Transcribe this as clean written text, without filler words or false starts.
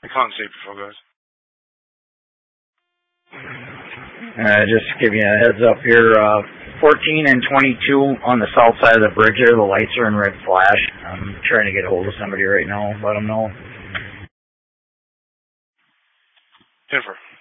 I can't see before, guys. Just give you a heads up here. 14 and 22 on the south side of the bridge there. The lights are in red flash. I'm trying to get a hold of somebody right now. Let them know. Denver.